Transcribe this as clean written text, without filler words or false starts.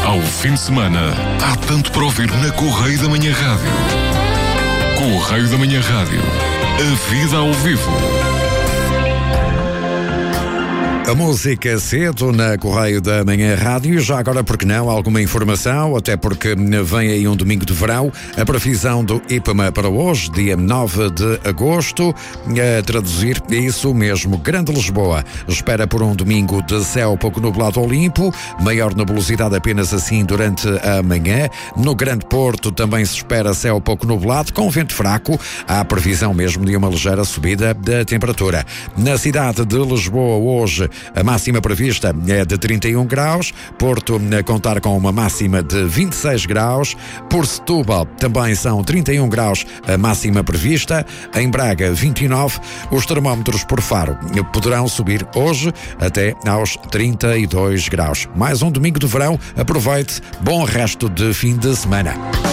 Ao fim de semana, há tanto para ouvir na Correio da Manhã Rádio. Correio da Manhã Rádio. A vida ao vivo. A música cedo na Correio da Manhã Rádio. Já agora, porque não, alguma informação, até porque vem aí um domingo de verão. A previsão do IPMA para hoje, dia 9 de agosto, a traduzir isso mesmo. Grande Lisboa espera por um domingo de céu pouco nublado ou limpo, maior nebulosidade apenas assim durante a manhã. No Grande Porto também se espera céu pouco nublado, com vento fraco. Há previsão mesmo de uma ligeira subida da temperatura. Na cidade de Lisboa hoje, a máxima prevista é de 31 graus, Porto a contar com uma máxima de 26 graus, por Setúbal também são 31 graus a máxima prevista, em Braga 29, os termómetros por Faro poderão subir hoje até aos 32 graus. Mais um domingo de verão, aproveite, bom resto de fim de semana.